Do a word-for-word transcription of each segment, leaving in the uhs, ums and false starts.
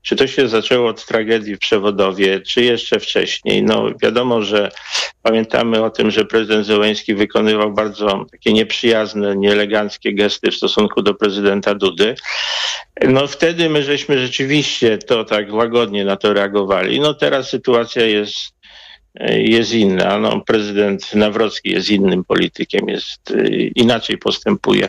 Czy to się zaczęło od tragedii w Przewodowie, czy jeszcze wcześniej? No wiadomo, że pamiętamy o tym, że prezydent Zełenski wykonywał bardzo takie nieprzyjazne, nieeleganckie gesty w stosunku do prezydenta Dudy. No wtedy my żeśmy rzeczywiście to tak łagodnie na to reagowali. No teraz sytuacja jest jest inna. No, prezydent Nawrocki jest innym politykiem, jest inaczej postępuje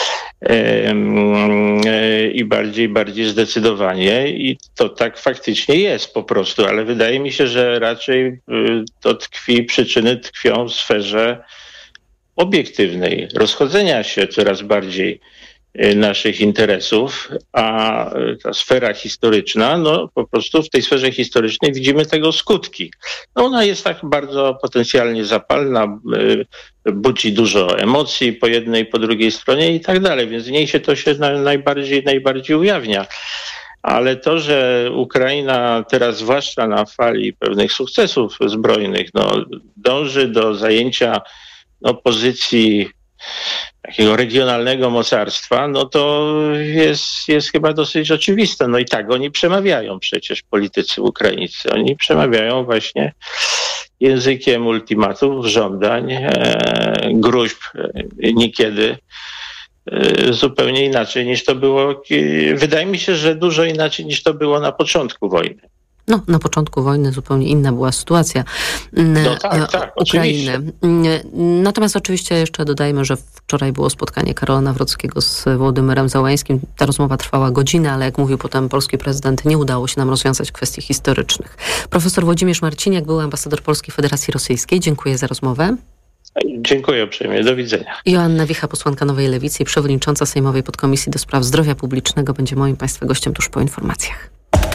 i bardziej, bardziej zdecydowanie i to tak faktycznie jest po prostu, ale wydaje mi się, że raczej to tkwi, przyczyny tkwią w sferze obiektywnej, rozchodzenia się coraz bardziej naszych interesów, a ta sfera historyczna, no po prostu w tej sferze historycznej widzimy tego skutki. No ona jest tak bardzo potencjalnie zapalna, budzi dużo emocji po jednej, po drugiej stronie i tak dalej, więc w niej się to się najbardziej, najbardziej ujawnia. Ale to, że Ukraina teraz, zwłaszcza na fali pewnych sukcesów zbrojnych, no, dąży do zajęcia no, pozycji takiego regionalnego mocarstwa, no to jest, jest chyba dosyć oczywiste. No i tak oni przemawiają przecież, politycy ukraińscy. Oni przemawiają właśnie językiem ultimatów, żądań, e, gruźb, e, niekiedy e, zupełnie inaczej niż to było. Wydaje mi się, że dużo inaczej niż to było na początku wojny. No, na początku wojny zupełnie inna była sytuacja no tak, tak, Ukrainy. Oczywiście. Natomiast oczywiście jeszcze dodajmy, że wczoraj było spotkanie Karola Nawrockiego z Wołodymyrem Zełenskim. Ta rozmowa trwała godzinę, ale jak mówił potem polski prezydent, nie udało się nam rozwiązać kwestii historycznych. Profesor Włodzimierz Marciniak, był ambasador Polskiej Federacji Rosyjskiej. Dziękuję za rozmowę. Dziękuję uprzejmie. Do widzenia. Joanna Wicha, posłanka Nowej Lewicy i przewodnicząca Sejmowej Podkomisji do Spraw Zdrowia Publicznego, będzie moim Państwa gościem tuż po informacjach.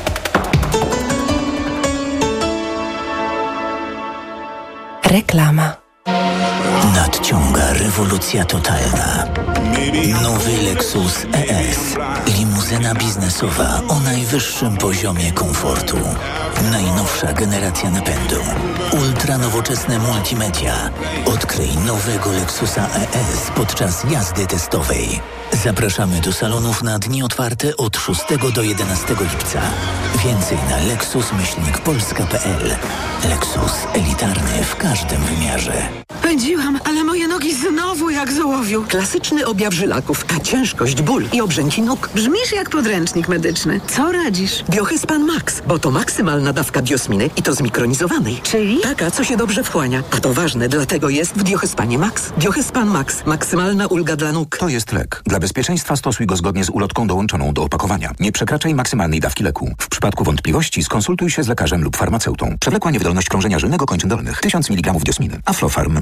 Reklama. Nadciąga rewolucja totalna. Nowy Lexus E S. Limuzyna biznesowa o najwyższym poziomie komfortu. Najnowsza generacja napędu. Ultra nowoczesne multimedia. Odkryj nowego Lexusa E S podczas jazdy testowej. Zapraszamy do salonów na dni otwarte od szóstego do jedenastego lipca. Więcej na lexus myślnik polska kropka p l. Lexus elitarny w każdym wymiarze. Pędziłam, ale moje nogi znowu jak z ołowiu. Klasyczny objaw żylaków, a ciężkość, ból i obrzęki nóg. Brzmisz jak podręcznik medyczny. Co radzisz? Biohyspan Max, bo to maksymalna dawka biosminy i to zmikronizowanej. Czyli? Taka, co się dobrze wchłania. A to ważne, dlatego jest w Biohyspanie Max. Biohyspan Max. Maksymalna ulga dla nóg. To jest lek. Dla bezpieczeństwa stosuj go zgodnie z ulotką dołączoną do opakowania. Nie przekraczaj maksymalnej dawki leku. W przypadku wątpliwości skonsultuj się z lekarzem lub farmaceutą. Przewlekła niewydolność krążenia żylnego kończyn dolnych. tysiąc miligramów diosminy. Aflofarm.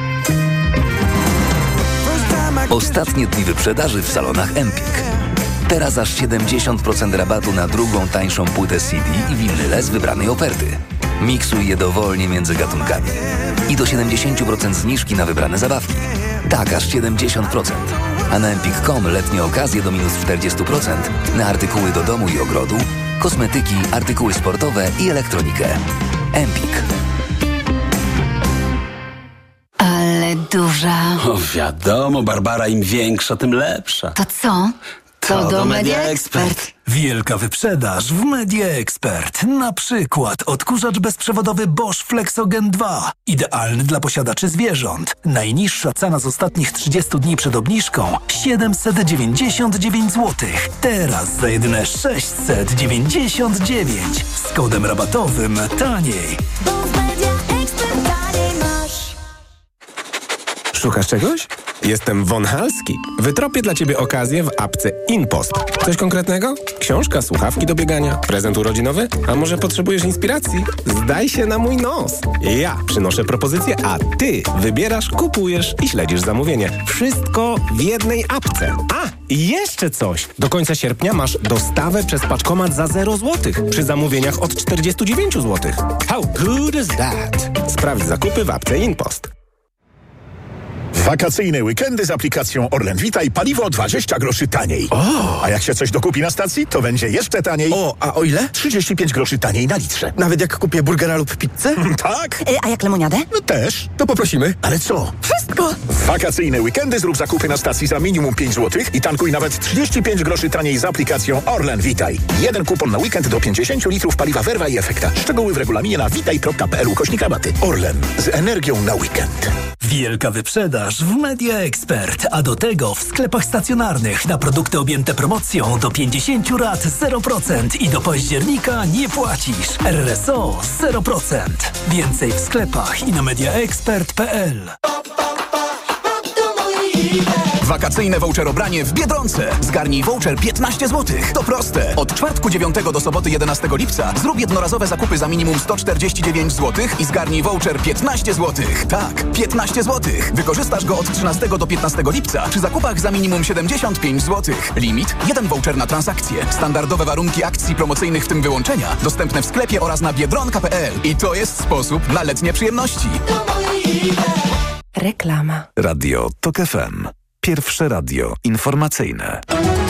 Ostatnie dni wyprzedaży w salonach Empik. Teraz aż siedemdziesiąt procent rabatu na drugą tańszą płytę C D i winyle z wybranej oferty. Miksuj je dowolnie między gatunkami. I do siedemdziesiąt procent zniżki na wybrane zabawki. Tak, aż siedemdziesiąt procent. A na empik kropka com letnie okazje do minus czterdzieści procent na artykuły do domu i ogrodu, kosmetyki, artykuły sportowe i elektronikę. Empik. Ale duża. O, wiadomo, Barbara, im większa, tym lepsza. To co? To, to do Media Expert. Wielka wyprzedaż w Media Expert. Na przykład odkurzacz bezprzewodowy Bosch Flexogen dwa. Idealny dla posiadaczy zwierząt. Najniższa cena z ostatnich trzydziestu dni przed obniżką siedemset dziewięćdziesiąt dziewięć złotych. Teraz za jedyne sześćset dziewięćdziesiąt dziewięć. Z kodem rabatowym taniej. Bo w Media Expert taniej masz. Szukasz czegoś? Jestem Von Halski. Wytropię dla Ciebie okazję w apce InPost. Coś konkretnego? Książka, słuchawki do biegania, prezent urodzinowy? A może potrzebujesz inspiracji? Zdaj się na mój nos. Ja przynoszę propozycję, a Ty wybierasz, kupujesz i śledzisz zamówienie. Wszystko w jednej apce. A, i jeszcze coś. Do końca sierpnia masz dostawę przez paczkomat za zero złotych przy zamówieniach od czterdzieści dziewięć złotych. How good is that? Sprawdź zakupy w apce InPost. Wakacyjne weekendy z aplikacją Orlen Witaj, paliwo dwadzieścia groszy taniej. O! A jak się coś dokupi na stacji, to będzie jeszcze taniej. O, a o ile? trzydzieści pięć groszy taniej na litrze. Nawet jak kupię burgera lub pizzę? Tak. E, a jak lemoniadę? No też. To poprosimy. Ale co? Wszystko! W wakacyjne weekendy zrób zakupy na stacji za minimum pięć złotych i tankuj nawet trzydzieści pięć groszy taniej z aplikacją Orlen Witaj. Jeden kupon na weekend do pięćdziesiąt litrów paliwa Verva i Efekta. Szczegóły w regulaminie na witaj kropka p l ukośnik rabaty. Orlen. Z energią na weekend. Wielka wyprzedaż w Media Expert, a do tego w sklepach stacjonarnych na produkty objęte promocją do pięćdziesiąt rat zero procent i do października nie płacisz. R S O zero procent. Więcej w sklepach i na mediaexpert kropka p l. Wakacyjne voucherobranie w Biedronce. Zgarnij voucher piętnaście złotych. To proste. Od czwartku dziewiątego do soboty jedenastego lipca zrób jednorazowe zakupy za minimum sto czterdzieści dziewięć złotych i zgarnij voucher piętnaście złotych. Tak, piętnaście złotych. Wykorzystasz go od trzynastego do piętnastego lipca przy zakupach za minimum siedemdziesiąt pięć złotych. Limit jeden voucher na transakcję. Standardowe warunki akcji promocyjnych, w tym wyłączenia, dostępne w sklepie oraz na biedronka kropka p l. I to jest sposób na letnie przyjemności. Reklama. Radio Tok F M. Pierwsze radio informacyjne.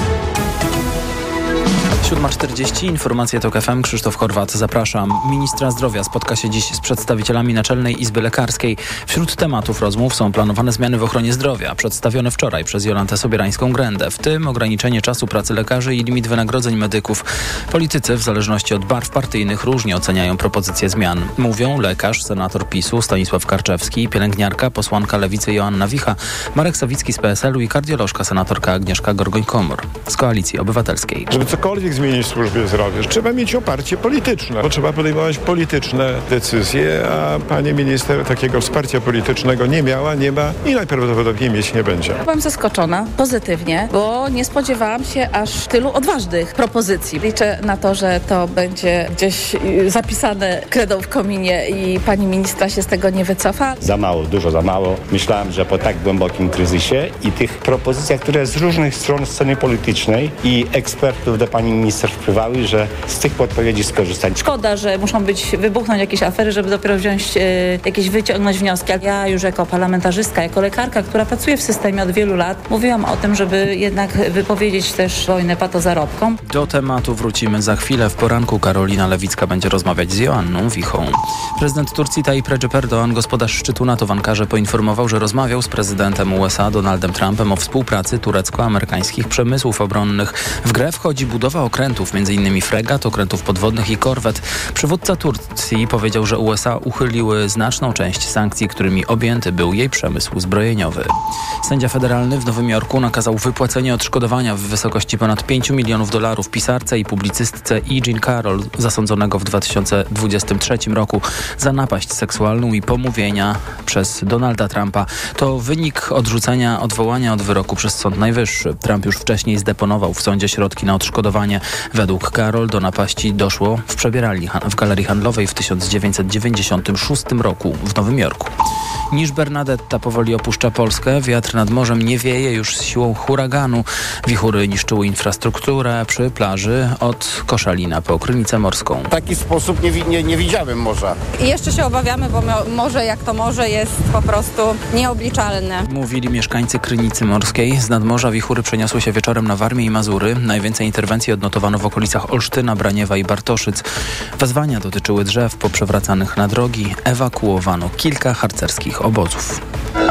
siódma czterdzieści, informacje Tok F M, Krzysztof Horwat, zapraszam. Ministra zdrowia spotka się dziś z przedstawicielami Naczelnej Izby Lekarskiej. Wśród tematów rozmów są planowane zmiany w ochronie zdrowia, przedstawione wczoraj przez Jolantę Sobierańską-Grendę, w tym ograniczenie czasu pracy lekarzy i limit wynagrodzeń medyków. Politycy, w zależności od barw partyjnych, różnie oceniają propozycje zmian. Mówią lekarz, senator PiSu Stanisław Karczewski, pielęgniarka, posłanka Lewicy Joanna Wicha, Marek Sawicki z P S L u i kardiolożka, senatorka Agnieszka Gorgoń-Komor z Koalicji Obywatelskiej. Żeby cokolwiek zmienić w służbie zdrowia, trzeba mieć oparcie polityczne, bo trzeba podejmować polityczne decyzje, a pani minister takiego wsparcia politycznego nie miała, nie ma i najprawdopodobniej mieć nie będzie. Byłam zaskoczona pozytywnie, bo nie spodziewałam się aż tylu odważnych propozycji. Liczę na to, że to będzie gdzieś zapisane kredą w kominie i pani ministra się z tego nie wycofa. Za mało, dużo za mało. Myślałam, że po tak głębokim kryzysie i tych propozycjach, które z różnych stron sceny politycznej i ekspertów do pani minister wpływały, że z tych podpowiedzi skorzystać. Szkoda, że muszą być, wybuchnąć jakieś afery, żeby dopiero wziąć e, jakieś, wyciągnąć wnioski. Ja już jako parlamentarzystka, jako lekarka, która pracuje w systemie od wielu lat, mówiłam o tym, żeby jednak wypowiedzieć też wojnę patozarobkom. Do tematu wrócimy za chwilę. W poranku Karolina Lewicka będzie rozmawiać z Joanną Wichą. Prezydent Turcji Tayyip Recep Erdoğan, gospodarz szczytu NATO w Ankarze, poinformował, że rozmawiał z prezydentem U S A Donaldem Trumpem o współpracy turecko-amerykańskich przemysłów obronnych. W grę wchodzi budowa okrętów, m.in. fregat, okrętów podwodnych i korwet. Przywódca Turcji powiedział, że U S A uchyliły znaczną część sankcji, którymi objęty był jej przemysł zbrojeniowy. Sędzia federalny w Nowym Jorku nakazał wypłacenie odszkodowania w wysokości ponad pięć milionów dolarów pisarce i publicystce E. Jean Carroll, zasądzonego w dwa tysiące dwudziestym trzecim roku za napaść seksualną i pomówienia przez Donalda Trumpa. To wynik odrzucenia odwołania od wyroku przez Sąd Najwyższy. Trump już wcześniej zdeponował w sądzie środki na odszkodowanie. Według Carroll do napaści doszło w przebieralni w galerii handlowej w tysiąc dziewięćset dziewięćdziesiątym szóstym roku w Nowym Jorku. Niż Bernadetta powoli opuszcza Polskę, wiatr nad morzem nie wieje już z siłą huraganu. Wichury niszczyły infrastrukturę przy plaży od Koszalina po Krynicę Morską. W taki sposób nie, nie, nie widziałem morza. I jeszcze się obawiamy, bo morze jak to morze jest po prostu nieobliczalne. Mówili mieszkańcy Krynicy Morskiej. Z nadmorza wichury przeniosły się wieczorem na Warmię i Mazury. Najwięcej interwencji odnotowano w okolicach Olsztyna, Braniewa i Bartoszyc. Wezwania dotyczyły drzew poprzewracanych na drogi. Ewakuowano kilka harcerskich obozów.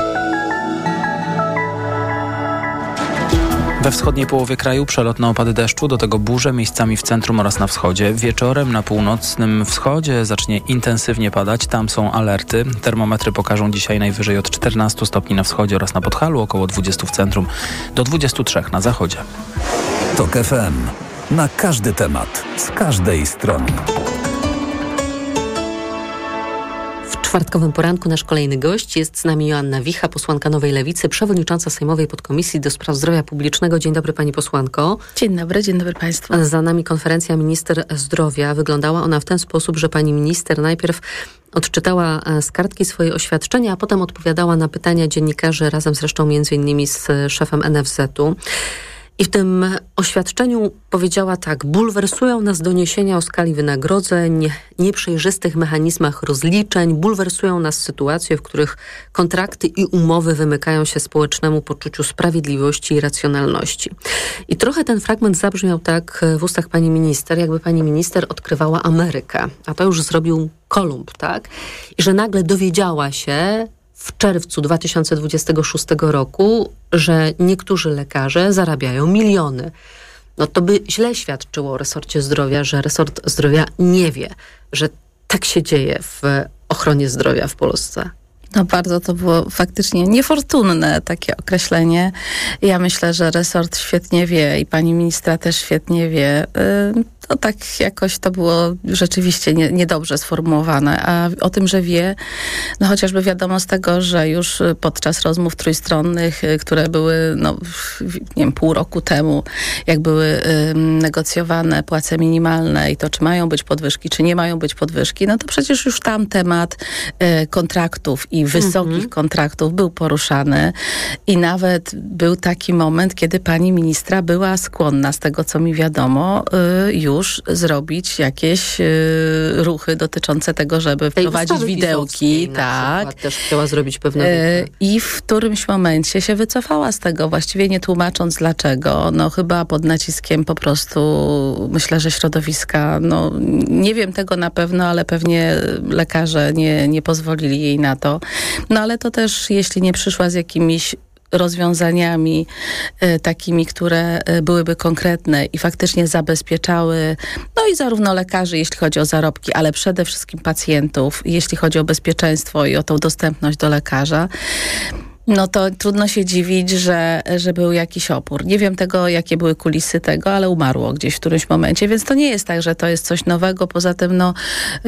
We wschodniej połowie kraju przelotne opady deszczu, do tego burze miejscami w centrum oraz na wschodzie. Wieczorem na północnym wschodzie zacznie intensywnie padać. Tam są alerty. Termometry pokażą dzisiaj najwyżej od czternastu stopni na wschodzie oraz na Podhalu, około dwudziestu w centrum, do dwudziestu trzech na zachodzie. Tok F M. Na każdy temat, z każdej strony. W czwartkowym poranku nasz kolejny gość jest z nami Joanna Wicha, posłanka Nowej Lewicy, przewodnicząca Sejmowej Podkomisji do Spraw Zdrowia Publicznego. Dzień dobry pani posłanko. Dzień dobry, dzień dobry państwu. Za nami konferencja minister zdrowia. Wyglądała ona w ten sposób, że pani minister najpierw odczytała z kartki swoje oświadczenia, a potem odpowiadała na pytania dziennikarzy razem zresztą między innymi z szefem N F Z u. I w tym oświadczeniu powiedziała tak: bulwersują nas doniesienia o skali wynagrodzeń, nieprzejrzystych mechanizmach rozliczeń, bulwersują nas sytuacje, w których kontrakty i umowy wymykają się społecznemu poczuciu sprawiedliwości i racjonalności. I trochę ten fragment zabrzmiał tak w ustach pani minister, jakby pani minister odkrywała Amerykę, a to już zrobił Kolumb, tak? I że nagle dowiedziała się w czerwcu dwa tysiące dwudziestego szóstego roku, że niektórzy lekarze zarabiają miliony. No to by źle świadczyło o resorcie zdrowia, że resort zdrowia nie wie, że tak się dzieje w ochronie zdrowia w Polsce. No bardzo to było faktycznie niefortunne takie określenie. Ja myślę, że resort świetnie wie i pani ministra też świetnie wie. To tak jakoś to było rzeczywiście nie, niedobrze sformułowane. A o tym, że wie, no chociażby wiadomo z tego, że już podczas rozmów trójstronnych, które były, no nie wiem, pół roku temu, jak były um, negocjowane płace minimalne i to, czy mają być podwyżki, czy nie mają być podwyżki, no to przecież już tam temat y, kontraktów i wysokich mhm. kontraktów był poruszany i nawet był taki moment, kiedy pani ministra była skłonna, z tego co mi wiadomo, y, już zrobić jakieś y, ruchy dotyczące tego, żeby tej wprowadzić widełki. Tak. Też chciała zrobić pewne ruchy. Y, I w którymś momencie się wycofała z tego, właściwie nie tłumacząc dlaczego. No chyba pod naciskiem po prostu, myślę, że środowiska, no nie wiem tego na pewno, ale pewnie lekarze nie, nie pozwolili jej na to. No ale to też, jeśli nie przyszła z jakimiś rozwiązaniami y, takimi, które y, byłyby konkretne i faktycznie zabezpieczały, no i zarówno lekarzy, jeśli chodzi o zarobki, ale przede wszystkim pacjentów, jeśli chodzi o bezpieczeństwo i o tą dostępność do lekarza, no to trudno się dziwić, że, że był jakiś opór. Nie wiem tego, jakie były kulisy tego, ale umarło gdzieś w którymś momencie, więc to nie jest tak, że to jest coś nowego. Poza tym, no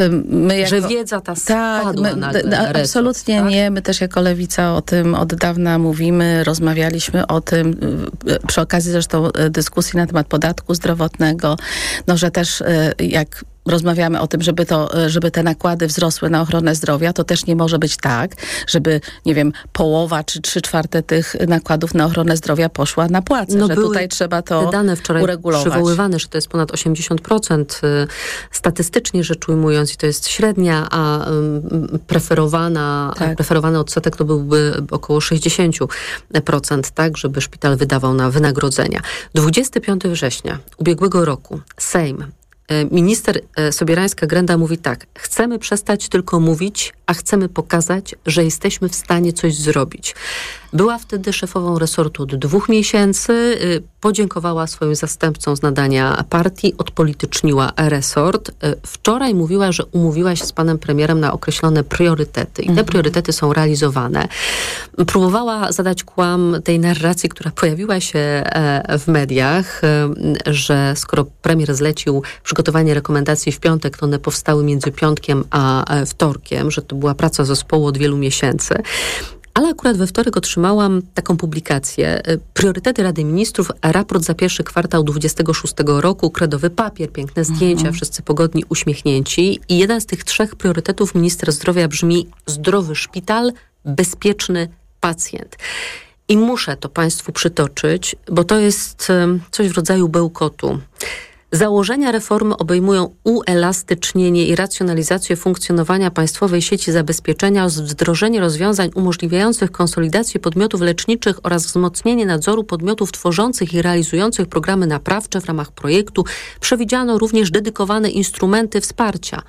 my jako... Że wiedza ta spadła tak, my, nagle, d- d- absolutnie resort, tak? nie. My też jako Lewica o tym od dawna mówimy, rozmawialiśmy o tym, przy okazji zresztą dyskusji na temat podatku zdrowotnego, no że też jak rozmawiamy o tym, żeby to, żeby te nakłady wzrosły na ochronę zdrowia, to też nie może być tak, żeby, nie wiem, połowa czy trzy czwarte tych nakładów na ochronę zdrowia poszła na płace, no że tutaj trzeba to te dane wczoraj uregulować. Przywoływane, że to jest ponad osiemdziesiąt procent statystycznie rzecz ujmując i to jest średnia, a preferowana, tak. preferowany odsetek to byłby około sześćdziesiąt procent, tak, żeby szpital wydawał na wynagrodzenia. dwudziestego piątego września ubiegłego roku Sejm, minister Sobierańska-Grenda mówi tak: chcemy przestać tylko mówić, a chcemy pokazać, że jesteśmy w stanie coś zrobić. Była wtedy szefową resortu od dwóch miesięcy, podziękowała swoim zastępcom z nadania partii, odpolityczniła resort. Wczoraj mówiła, że umówiła się z panem premierem na określone priorytety i te mhm. priorytety są realizowane. Próbowała zadać kłam tej narracji, która pojawiła się w mediach, że skoro premier zlecił przygotowanie rekomendacji w piątek, to one powstały między piątkiem a wtorkiem, że to była praca zespołu od wielu miesięcy. Ale akurat we wtorek otrzymałam taką publikację. Priorytety Rady Ministrów, raport za pierwszy kwartał dwudziestego szóstego roku, kredowy papier, piękne zdjęcia, mhm. wszyscy pogodni, uśmiechnięci. I jeden z tych trzech priorytetów ministra zdrowia brzmi: zdrowy szpital, bezpieczny pacjent. I muszę to państwu przytoczyć, bo to jest coś w rodzaju bełkotu. Założenia reformy obejmują uelastycznienie i racjonalizację funkcjonowania państwowej sieci zabezpieczenia, wdrożenie rozwiązań umożliwiających konsolidację podmiotów leczniczych oraz wzmocnienie nadzoru podmiotów tworzących i realizujących programy naprawcze w ramach projektu. Przewidziano również dedykowane instrumenty wsparcia.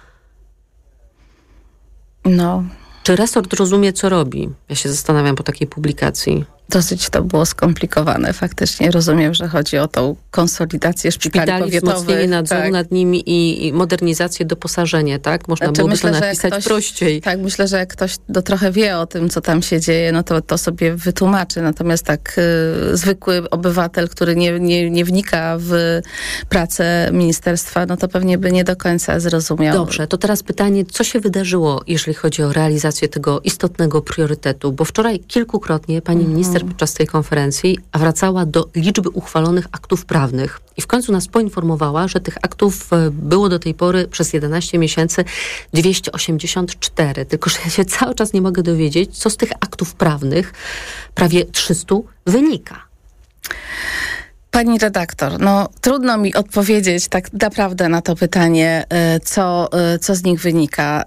No. Czy resort rozumie, co robi? Ja się zastanawiam po takiej publikacji. Dosyć to było skomplikowane. Faktycznie rozumiem, że chodzi o tą konsolidację szpitali, szpitali powiatowych. Wzmocnienie nadzoru tak. nad nimi i, i modernizację, doposażenie, tak? Można znaczy, byłoby myślę, to napisać ktoś, prościej. Tak, myślę, że jak ktoś do trochę wie o tym, co tam się dzieje, no to to sobie wytłumaczy. Natomiast tak y, zwykły obywatel, który nie, nie, nie wnika w pracę ministerstwa, no to pewnie by nie do końca zrozumiał. Dobrze, to teraz pytanie, co się wydarzyło, jeżeli chodzi o realizację tego istotnego priorytetu? Bo wczoraj kilkukrotnie pani mhm. minister podczas tej konferencji wracała do liczby uchwalonych aktów prawnych i w końcu nas poinformowała, że tych aktów było do tej pory przez jedenaście miesięcy dwieście osiemdziesiąt cztery. Tylko że ja się cały czas nie mogę dowiedzieć, co z tych aktów prawnych, prawie trzystu, wynika. Pani redaktor, no trudno mi odpowiedzieć tak naprawdę na to pytanie, co, co z nich wynika.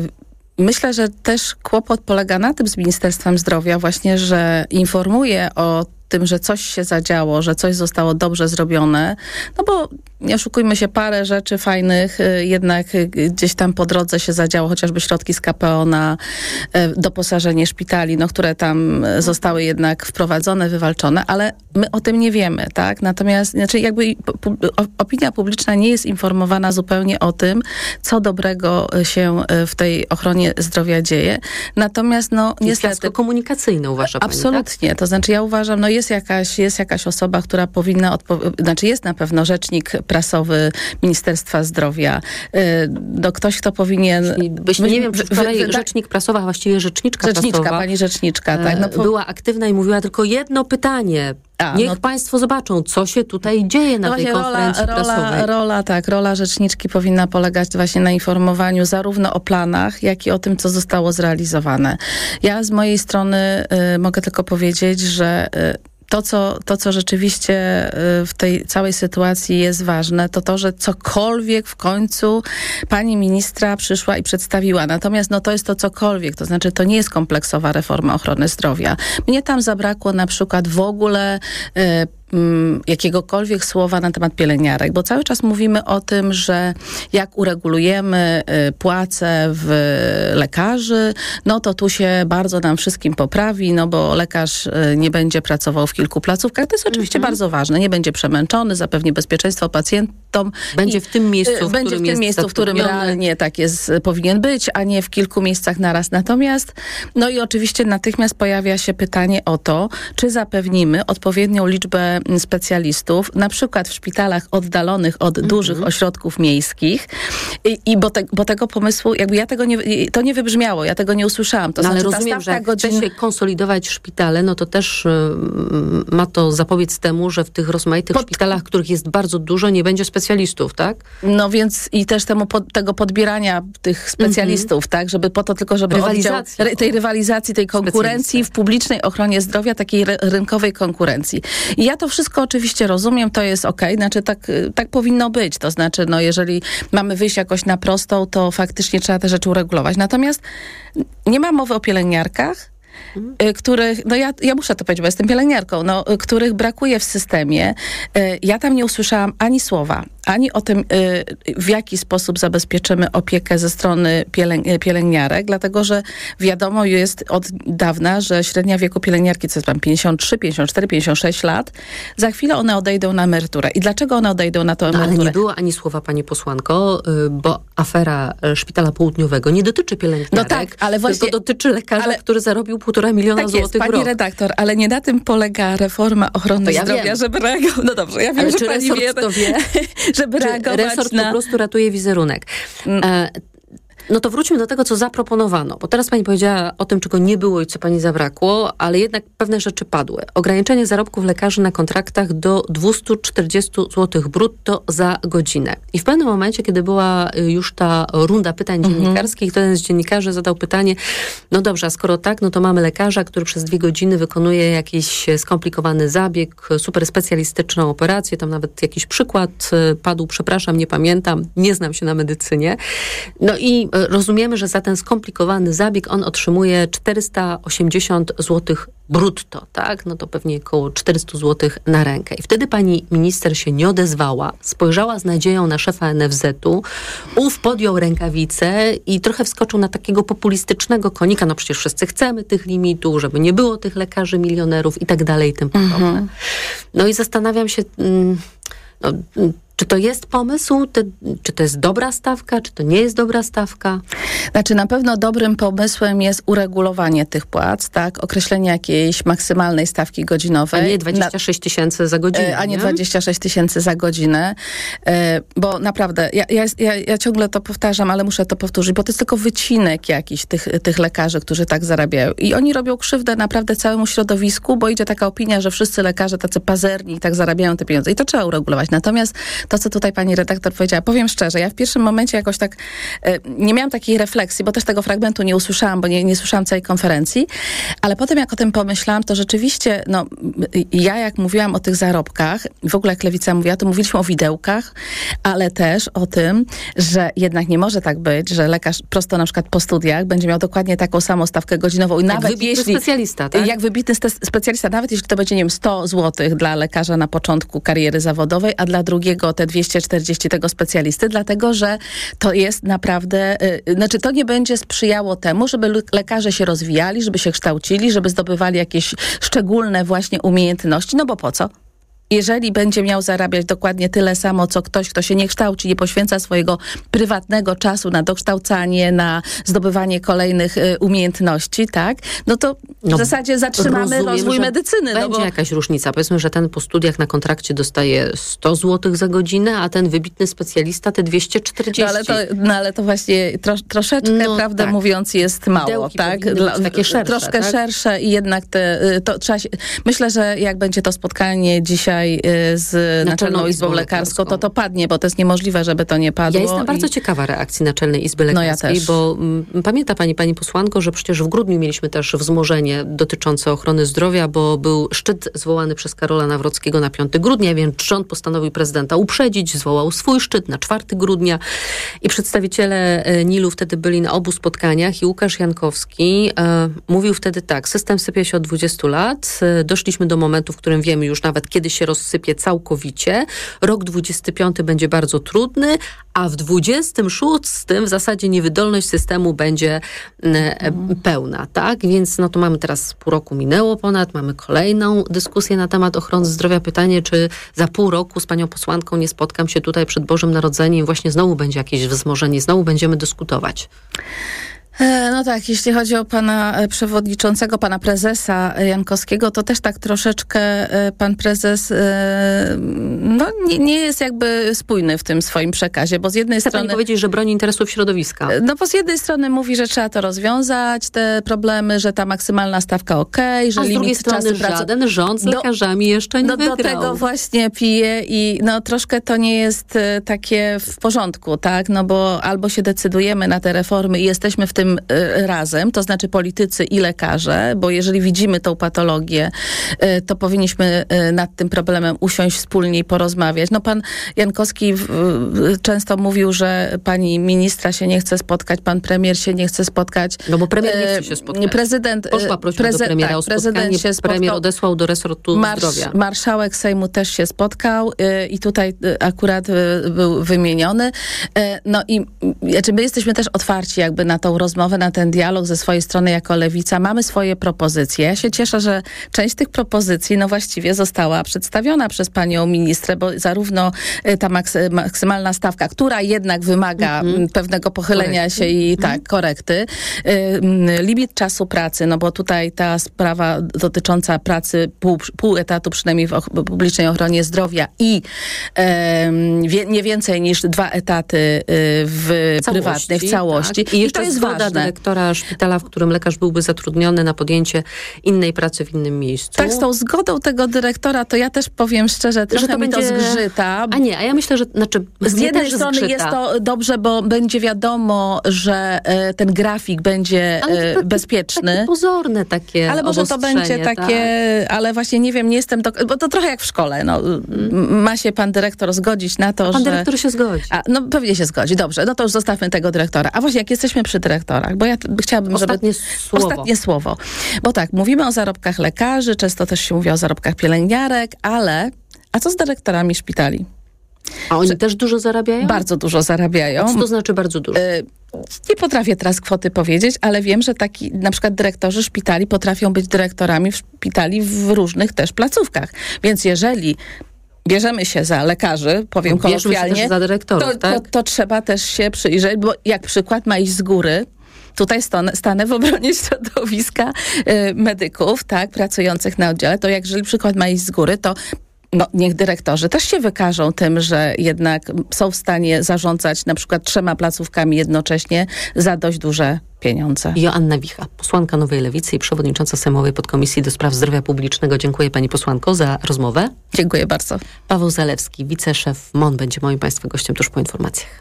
Myślę, że też kłopot polega na tym z Ministerstwem Zdrowia właśnie, że informuje o tym, że coś się zadziało, że coś zostało dobrze zrobione, no bo nie oszukujmy się, parę rzeczy fajnych jednak gdzieś tam po drodze się zadziało, chociażby środki z K P O na doposażenie szpitali, no, które tam zostały jednak wprowadzone, wywalczone, ale my o tym nie wiemy, tak? Natomiast znaczy jakby opinia publiczna nie jest informowana zupełnie o tym, co dobrego się w tej ochronie zdrowia dzieje. Natomiast no niestety... Fiasko komunikacyjne uważa pani, absolutnie. Tak? To znaczy ja uważam, no jest jakaś, jest jakaś osoba, która powinna, odpo- znaczy jest na pewno rzecznik prasowy Ministerstwa Zdrowia. No ktoś, kto powinien... Byśmy, nie wiem, czy wczoraj wy, wy, rzecznik prasowa, właściwie rzeczniczka, rzeczniczka prasowa, pani rzeczniczka, tak. No, po... była aktywna i mówiła tylko jedno pytanie. A, Niech no, państwo zobaczą, co się tutaj dzieje na no tej konferencji rola, prasowej. Rola, rola, tak, rola rzeczniczki powinna polegać właśnie na informowaniu zarówno o planach, jak i o tym, co zostało zrealizowane. Ja z mojej strony y, mogę tylko powiedzieć, że y, To co, to, co rzeczywiście w tej całej sytuacji jest ważne, to to, że cokolwiek w końcu pani ministra przyszła i przedstawiła. Natomiast no, to jest to cokolwiek, to znaczy to nie jest kompleksowa reforma ochrony zdrowia. Mnie tam zabrakło na przykład w ogóle y, jakiegokolwiek słowa na temat pielęgniarek, bo cały czas mówimy o tym, że jak uregulujemy płace w lekarzy, no to tu się bardzo nam wszystkim poprawi, no bo lekarz nie będzie pracował w kilku placówkach. To jest oczywiście mm-hmm. bardzo ważne. Nie będzie przemęczony, zapewni bezpieczeństwo pacjentom. Będzie w tym miejscu, w będzie którym w tym jest miejscu, w którym realnie tak jest, powinien być, a nie w kilku miejscach naraz. Natomiast, no i oczywiście natychmiast pojawia się pytanie o to, czy zapewnimy odpowiednią liczbę specjalistów, na przykład w szpitalach oddalonych od mm-hmm. dużych ośrodków miejskich i, i bo, te, bo tego pomysłu, jakby ja tego nie, to nie wybrzmiało, ja tego nie usłyszałam. To no, znaczy, ale rozumiem, że jak godzin... chce się konsolidować szpitale, no to też y, ma to zapobiec temu, że w tych rozmaitych pod... szpitalach, których jest bardzo dużo, nie będzie specjalistów, tak? No więc i też temu pod, tego podbierania tych specjalistów, mm-hmm. tak? Żeby po to tylko, żeby rywalizacji. Oddział, tej rywalizacji, tej konkurencji w publicznej ochronie zdrowia, takiej ry- rynkowej konkurencji. I ja to wszystko oczywiście rozumiem, to jest okej, okay. Znaczy tak, tak powinno być, to znaczy no jeżeli mamy wyjść jakoś na prostą, to faktycznie trzeba te rzeczy uregulować. Natomiast nie ma mowy o pielęgniarkach, Hmm. których, no ja, ja muszę to powiedzieć, bo jestem pielęgniarką, no, których brakuje w systemie. Ja tam nie usłyszałam ani słowa, ani o tym, w jaki sposób zabezpieczymy opiekę ze strony pielęg- pielęgniarek, dlatego, że wiadomo jest od dawna, że średnia wieku pielęgniarki, co jest tam pięćdziesiąt trzy, pięćdziesiąt cztery, pięćdziesiąt sześć lat, za chwilę one odejdą na emeryturę. I dlaczego one odejdą na tę emeryturę? No, ale nie było ani słowa, pani posłanko, bo afera Szpitala Południowego nie dotyczy pielęgniarek, no tak, ale właśnie, tylko dotyczy lekarza, ale, który zarobił półtora miliona tak złotych jest, w pani rok. redaktor, ale nie na tym polega reforma ochrony ja zdrowia, wiem. żeby reagować. No dobrze, ja wiem, ale że czy pani resort wie, to wie, żeby czy reagować resort na... po prostu ratuje wizerunek. E, No to wróćmy do tego, co zaproponowano, bo teraz pani powiedziała o tym, czego nie było i co pani zabrakło, ale jednak pewne rzeczy padły. Ograniczenie zarobków lekarzy na kontraktach do dwieście czterdzieści złotych brutto za godzinę. I w pewnym momencie, kiedy była już ta runda pytań mm-hmm. dziennikarskich, to jeden z dziennikarzy zadał pytanie, no dobrze, a skoro tak, no to mamy lekarza, który przez dwie godziny wykonuje jakiś skomplikowany zabieg, super specjalistyczną operację, tam nawet jakiś przykład padł, przepraszam, nie pamiętam, nie znam się na medycynie. No i rozumiemy, że za ten skomplikowany zabieg on otrzymuje czterysta osiemdziesiąt złotych brutto, tak? No to pewnie około czterysta złotych na rękę. I wtedy pani minister się nie odezwała, spojrzała z nadzieją na szefa en ef zetu, ów podjął rękawice i trochę wskoczył na takiego populistycznego konika, no przecież wszyscy chcemy tych limitów, żeby nie było tych lekarzy milionerów i tak dalej i tym podobne. Mhm. No i zastanawiam się... Mm, no, Czy to jest pomysł? Ty, czy to jest dobra stawka? Czy to nie jest dobra stawka? Znaczy na pewno dobrym pomysłem jest uregulowanie tych płac, tak? Określenie jakiejś maksymalnej stawki godzinowej. A nie dwadzieścia sześć tysięcy za godzinę. A nie, nie? dwadzieścia sześć tysięcy za godzinę. Bo naprawdę, ja, ja, ja, ja ciągle to powtarzam, ale muszę to powtórzyć, bo to jest tylko wycinek jakiś tych, tych lekarzy, którzy tak zarabiają. I oni robią krzywdę naprawdę całemu środowisku, bo idzie taka opinia, że wszyscy lekarze tacy pazerni i tak zarabiają te pieniądze. I to trzeba uregulować. Natomiast to, co tutaj pani redaktor powiedziała. Powiem szczerze, ja w pierwszym momencie jakoś tak e, nie miałam takiej refleksji, bo też tego fragmentu nie usłyszałam, bo nie, nie słyszałam całej konferencji, ale potem jak o tym pomyślałam, to rzeczywiście, no, ja jak mówiłam o tych zarobkach, w ogóle jak Lewica mówiła, to mówiliśmy o widełkach, ale też o tym, że jednak nie może tak być, że lekarz prosto na przykład po studiach będzie miał dokładnie taką samą stawkę godzinową. I jak nawet wybitny jeśli, specjalista, tak? Jak wybitny specjalista, nawet jeśli to będzie, nie wiem, sto złotych dla lekarza na początku kariery zawodowej, a dla drugiego te dwieście czterdzieści tego specjalisty, dlatego, że to jest naprawdę, yy, znaczy to nie będzie sprzyjało temu, żeby lekarze się rozwijali, żeby się kształcili, żeby zdobywali jakieś szczególne właśnie umiejętności, no bo po co? Jeżeli będzie miał zarabiać dokładnie tyle samo, co ktoś, kto się nie kształci, nie poświęca swojego prywatnego czasu na dokształcanie, na zdobywanie kolejnych y, umiejętności, tak? No to w no, zasadzie zatrzymamy rozumiem, rozwój medycyny. Będzie no bo... jakaś różnica. Powiedzmy, że ten po studiach na kontrakcie dostaje sto złotych za godzinę, a ten wybitny specjalista te dwieście czterdzieści. No ale to, no, ale to właśnie tro, troszeczkę, no, prawdę tak. mówiąc, jest mało, Widełki tak? Dla, takie szersze, troszkę tak? szersze i jednak te, to trzeba się, myślę, że jak będzie to spotkanie dzisiaj z Naczelną, Naczelną Izbą Lekarską, Lekarską, to to padnie, bo to jest niemożliwe, żeby to nie padło. Ja jestem i... bardzo ciekawa reakcji Naczelnej Izby Lekarskiej, no ja bo m, pamięta pani, pani posłanko, że przecież w grudniu mieliśmy też wzmożenie dotyczące ochrony zdrowia, bo był szczyt zwołany przez Karola Nawrockiego na piątego grudnia, więc rząd postanowił prezydenta uprzedzić, zwołał swój szczyt na czwartego grudnia i przedstawiciele N I L-u wtedy byli na obu spotkaniach i Łukasz Jankowski e, mówił wtedy tak, system sypie się od dwudziestu lat, e, doszliśmy do momentu, w którym wiemy już nawet, kiedy się rozsypie całkowicie. Rok dwudziesty piąty będzie bardzo trudny, a w dwudziestym szóstym w zasadzie niewydolność systemu będzie e, pełna, tak? Więc no to mamy teraz pół roku minęło ponad, mamy kolejną dyskusję na temat ochrony zdrowia. Pytanie, czy za pół roku z panią posłanką nie spotkam się tutaj przed Bożym Narodzeniem i właśnie znowu będzie jakieś wzmożenie, znowu będziemy dyskutować. No tak, jeśli chodzi o pana przewodniczącego, pana prezesa Jankowskiego, to też tak troszeczkę pan prezes no, nie, nie jest jakby spójny w tym swoim przekazie, bo z jednej Chce strony... pani powiedzieć, że broni interesów środowiska. No bo z jednej strony mówi, że trzeba to rozwiązać, te problemy, że ta maksymalna stawka okej, okay, że a z limit drugiej strony czasu żaden pracy... rząd z do, lekarzami jeszcze nie no, wygrał. Do tego właśnie pije i no troszkę to nie jest takie w porządku, tak? No bo albo się decydujemy na te reformy i jesteśmy w tym razem, to znaczy politycy i lekarze, bo jeżeli widzimy tą patologię, to powinniśmy nad tym problemem usiąść wspólnie i porozmawiać. No pan Jankowski często mówił, że pani ministra się nie chce spotkać, pan premier się nie chce spotkać. No bo premier nie chce się spotkać. Prezydent, Poszła prośba preze- do premiera tak, o spotkanie, prezydent się spotkał, premier odesłał do resortu marsz, zdrowia. Marszałek Sejmu też się spotkał i tutaj akurat był wymieniony. No i znaczy my jesteśmy też otwarci jakby na tą rozmowę, na ten dialog ze swojej strony jako Lewica. Mamy swoje propozycje. Ja się cieszę, że część tych propozycji no właściwie została przedstawiona przez panią ministrę, bo zarówno ta maksy, maksymalna stawka, która jednak wymaga mm-hmm. pewnego pochylenia korekty. się i mm-hmm. tak, korekty. Limit czasu pracy, no bo tutaj ta sprawa dotycząca pracy pół, pół etatu przynajmniej w och- publicznej ochronie zdrowia i um, wie, nie więcej niż dwa etaty w całości, prywatnej, w całości. Tak. I, I to jest ważne. dyrektora szpitala, w którym lekarz byłby zatrudniony na podjęcie innej pracy w innym miejscu. Tak, z tą zgodą tego dyrektora, to ja też powiem szczerze, trochę że to mi będzie... to zgrzyta. A nie, a ja myślę, że znaczy, z jednej strony zgrzyta. jest to dobrze, bo będzie wiadomo, że e, ten grafik będzie e, taki, bezpieczny. Takie pozorne takie Ale może to będzie takie, tak. ale właśnie nie wiem, nie jestem, do, bo to trochę jak w szkole. No, hmm. Ma się pan dyrektor zgodzić na to, a pan że... Pan dyrektor się zgodzi. A, no pewnie się zgodzi, dobrze, no to już zostawmy tego dyrektora. A właśnie jak jesteśmy przy dyrektorach, bo ja chciałabym, Ostatnie żeby... Słowo. Ostatnie słowo. Bo tak, mówimy o zarobkach lekarzy, często też się mówi o zarobkach pielęgniarek, ale a co z dyrektorami szpitali? A oni że też dużo zarabiają? Bardzo dużo zarabiają. A co to znaczy bardzo dużo? Y- Nie potrafię teraz kwoty powiedzieć, ale wiem, że taki na przykład dyrektorzy szpitali potrafią być dyrektorami w szpitali w różnych też placówkach. Więc jeżeli bierzemy się za lekarzy, powiem Bierzemy kolokwialnie, się też za dyrektorów, to, tak? to, to trzeba też się przyjrzeć, bo jak przykład ma iść z góry, tutaj stanę, stanę w obronie środowiska y, medyków, tak, pracujących na oddziale, to jak jeżeli przykład ma iść z góry, to No, niech dyrektorzy też się wykażą tym, że jednak są w stanie zarządzać na przykład trzema placówkami jednocześnie za dość duże pieniądze. Joanna Wicha, posłanka Nowej Lewicy i przewodnicząca Sejmowej Podkomisji do Spraw Zdrowia Publicznego. Dziękuję pani posłanko za rozmowę. Dziękuję bardzo. Paweł Zalewski, wiceszef M O N, będzie moim państwa gościem tuż po informacjach.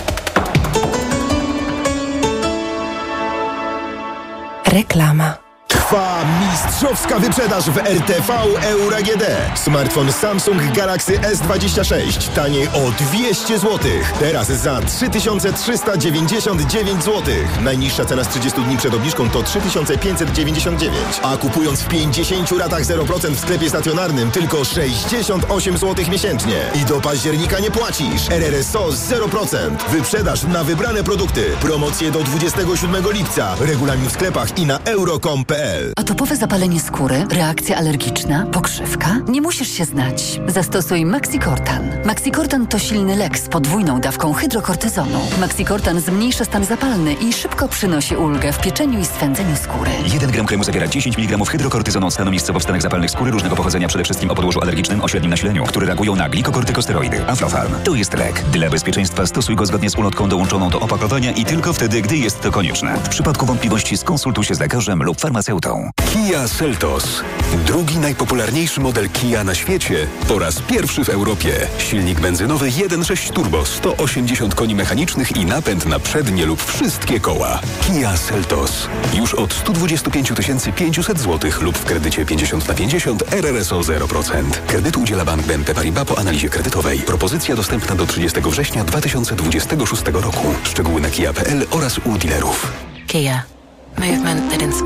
Reklama. Trwa mistrzowska wyprzedaż w R T V Euro A G D. Smartfon Samsung Galaxy S dwadzieścia sześć taniej o dwieście złotych. Teraz za trzy tysiące trzysta dziewięćdziesiąt dziewięć złotych. Najniższa cena z trzydziestu dni przed obniżką to trzy tysiące pięćset dziewięćdziesiąt dziewięć. A kupując w pięćdziesięciu ratach zero procent w sklepie stacjonarnym tylko sześćdziesiąt osiem złotych miesięcznie. I do października nie płacisz. R R S O zero procent. Wyprzedaż na wybrane produkty. Promocje do dwudziestego siódmego lipca. Regulamin w sklepach i na euro kropka com kropka p l. Atopowe zapalenie skóry, reakcja alergiczna, pokrzywka? Nie musisz się znać. Zastosuj Maxicortan. Maxicortan to silny lek z podwójną dawką hydrokortyzonu. Maxicortan zmniejsza stan zapalny i szybko przynosi ulgę w pieczeniu i swędzeniu skóry. jeden gram kremu zawiera dziesięć miligramów hydrokortyzonu, stanowiskowo w stanach zapalnych skóry różnego pochodzenia, przede wszystkim o podłożu alergicznym o średnim nasileniu, które reagują na glikokortykosteroidy. Aflofarm. To jest lek. Dla bezpieczeństwa stosuj go zgodnie z ulotką dołączoną do opakowania i tylko wtedy, gdy jest to konieczne. W przypadku wątpliwości skonsultuj się z lekarzem lub farmaceutą. Kia Seltos. Drugi najpopularniejszy model Kia na świecie po raz pierwszy w Europie. Silnik benzynowy jeden przecinek sześć turbo, sto osiemdziesiąt koni mechanicznych i napęd na przednie lub wszystkie koła. Kia Seltos. Już od sto dwadzieścia pięć tysięcy pięćset złotych lub w kredycie pięćdziesiąt na pięćdziesiąt R R S O zero procent. Kredyt udziela Bank B N P Paribas po analizie kredytowej. Propozycja dostępna do trzydziestego września dwa tysiące dwudziestego szóstego roku. Szczegóły na kia kropka p l oraz u dealerów. Kia. Movement that inspires.